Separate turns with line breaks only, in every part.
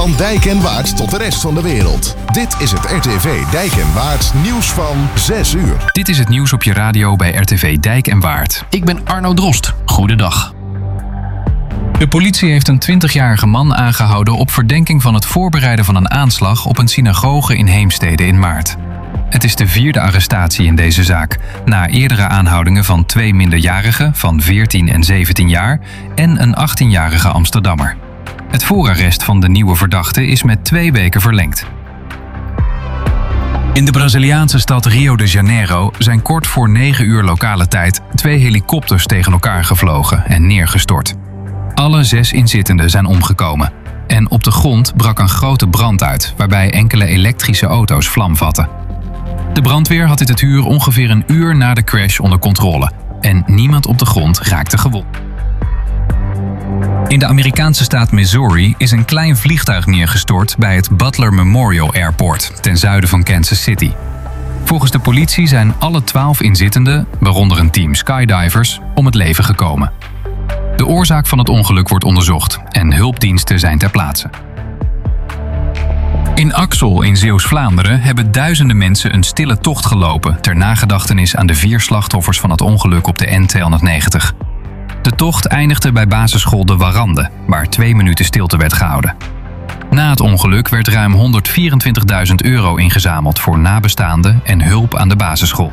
Van Dijk en Waard tot de rest van de wereld. Dit is het RTV Dijk en Waard nieuws van 6 uur.
Dit is het nieuws op je radio bij RTV Dijk en Waard. Ik ben Arno Drost. Goedendag. De politie heeft een 20-jarige man aangehouden op verdenking van het voorbereiden van een aanslag op een synagoge in Heemstede in maart. Het is de 4e arrestatie in deze zaak, na eerdere aanhoudingen van 2 minderjarigen van 14 en 17 jaar en een 18-jarige Amsterdammer. Het voorarrest van de nieuwe verdachte is met 2 weken verlengd. In de Braziliaanse stad Rio de Janeiro zijn kort voor 9 uur lokale tijd 2 helikopters tegen elkaar gevlogen en neergestort. Alle 6 inzittenden zijn omgekomen. En op de grond brak een grote brand uit, waarbij enkele elektrische auto's vlam vatten. De brandweer had het vuur ongeveer een uur na de crash onder controle. En niemand op de grond raakte gewond. In de Amerikaanse staat Missouri is een klein vliegtuig neergestort bij het Butler Memorial Airport, ten zuiden van Kansas City. Volgens de politie zijn alle 12 inzittenden, waaronder een team skydivers, om het leven gekomen. De oorzaak van het ongeluk wordt onderzocht en hulpdiensten zijn ter plaatse. In Axel in Zeeuws-Vlaanderen hebben duizenden mensen een stille tocht gelopen ter nagedachtenis aan de 4 slachtoffers van het ongeluk op de N290. De tocht eindigde bij basisschool De Warande, waar 2 minuten stilte werd gehouden. Na het ongeluk werd ruim €124.000 ingezameld voor nabestaanden en hulp aan de basisschool.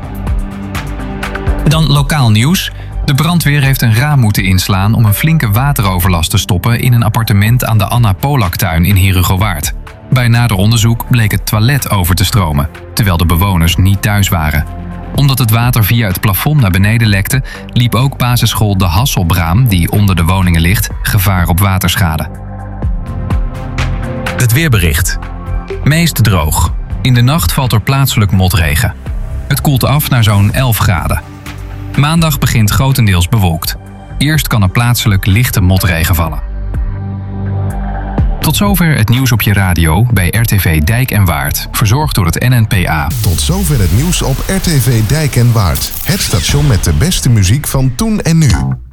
Dan lokaal nieuws. De brandweer heeft een raam moeten inslaan om een flinke wateroverlast te stoppen in een appartement aan de Anna Polaktuin in Herugowaard. Bij nader onderzoek bleek het toilet over te stromen, terwijl de bewoners niet thuis waren. Omdat het water via het plafond naar beneden lekte, liep ook basisschool De Hasselbraam, die onder de woningen ligt, gevaar op waterschade. Het weerbericht. Meest droog. In de nacht valt er plaatselijk motregen. Het koelt af naar zo'n 11 graden. Maandag begint grotendeels bewolkt. Eerst kan er plaatselijk lichte motregen vallen. Tot zover het nieuws op je radio bij RTV Dijk en Waard, verzorgd door het NNPA.
Tot zover het nieuws op RTV Dijk en Waard. Het station met de beste muziek van toen en nu.